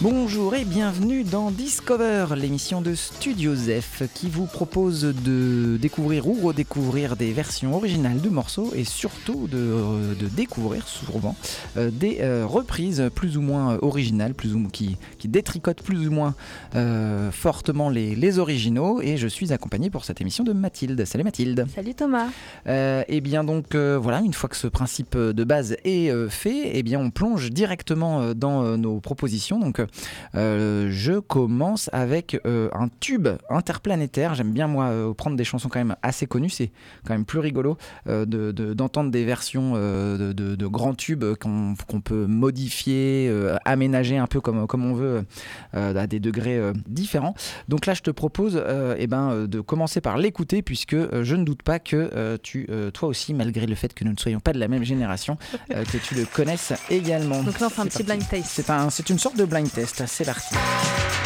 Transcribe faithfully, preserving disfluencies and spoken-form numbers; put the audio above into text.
Bonjour et bienvenue dans Discover, l'émission de Studio Zef qui vous propose de découvrir ou redécouvrir des versions originales de morceaux et surtout de, de découvrir souvent euh, des euh, reprises plus ou moins originales, plus ou, qui, qui détricotent plus ou moins euh, fortement les, les originaux. Et je suis accompagné pour cette émission de Mathilde. Salut Mathilde. Salut Thomas. Euh, et bien donc euh, voilà, une fois que ce principe de base est euh, fait, et bien on plonge directement dans euh, nos propositions. Donc Euh, je commence avec euh, un tube interplanétaire. J'aime bien moi euh, prendre des chansons quand même assez connues. C'est quand même plus rigolo euh, de, de, d'entendre des versions euh, de, de, de grands tubes qu'on, qu'on peut modifier, euh, aménager un peu comme, comme on veut euh, à des degrés euh, différents. Donc là je te propose euh, eh ben, de commencer par l'écouter, puisque euh, je ne doute pas que euh, tu, euh, toi aussi, malgré le fait que nous ne soyons pas de la même génération, euh, que tu le connaisses également. Donc là on fait un c'est petit parti. blind taste. C'est, un, c'est une sorte de blind test. C'est parti.